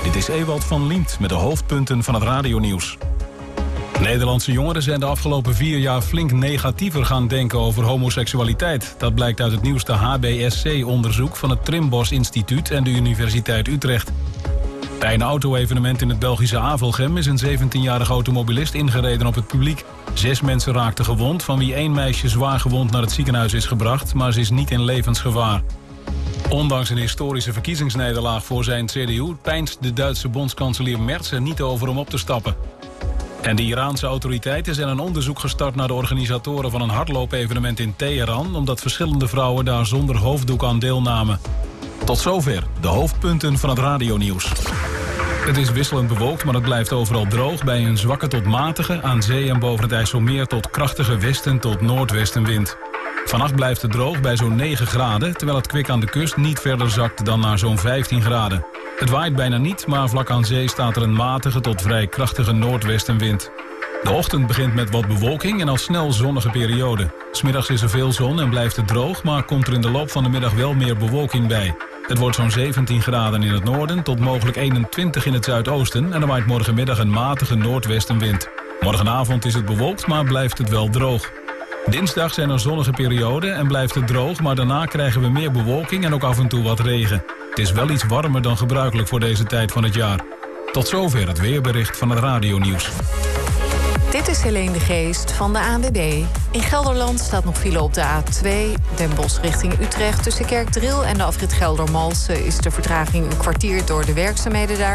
Dit is Ewald van Liemt met de hoofdpunten van het radionieuws. Nederlandse jongeren zijn de afgelopen 4 jaar flink negatiever gaan denken over homoseksualiteit. Dat blijkt uit het nieuwste HBSC-onderzoek van het Trimbos Instituut en de Universiteit Utrecht. Bij een auto-evenement in het Belgische Avelgem is een 17-jarige automobilist ingereden op het publiek. 6 mensen raakten gewond, van wie 1 meisje zwaar gewond naar het ziekenhuis is gebracht, maar ze is niet in levensgevaar. Ondanks een historische verkiezingsnederlaag voor zijn CDU peinst de Duitse bondskanselier Merz er niet over om op te stappen. En de Iraanse autoriteiten zijn een onderzoek gestart naar de organisatoren van een hardloopevenement in Teheran, omdat verschillende vrouwen daar zonder hoofddoek aan deelnamen. Tot zover de hoofdpunten van het radionieuws. Het is wisselend bewolkt, maar het blijft overal droog bij een zwakke tot matige, aan zee en boven het IJsselmeer tot krachtige westen tot noordwestenwind. Vannacht blijft het droog bij zo'n 9 graden, terwijl het kwik aan de kust niet verder zakt dan naar zo'n 15 graden. Het waait bijna niet, maar vlak aan zee staat er een matige tot vrij krachtige noordwestenwind. De ochtend begint met wat bewolking en al snel zonnige periode. 's Middags is er veel zon en blijft het droog, maar komt er in de loop van de middag wel meer bewolking bij. Het wordt zo'n 17 graden in het noorden tot mogelijk 21 in het zuidoosten en er waait morgenmiddag een matige noordwestenwind. Morgenavond is het bewolkt, maar blijft het wel droog. Dinsdag zijn er zonnige perioden en blijft het droog, maar daarna krijgen we meer bewolking en ook af en toe wat regen. Het is wel iets warmer dan gebruikelijk voor deze tijd van het jaar. Tot zover het weerbericht van het radionieuws. Dit is Helene de Geest van de ANWB. In Gelderland staat nog file op de A2. Den Bosch richting Utrecht. Tussen Kerkdriel en de afrit Geldermalsen is de vertraging een kwartier door de werkzaamheden daar.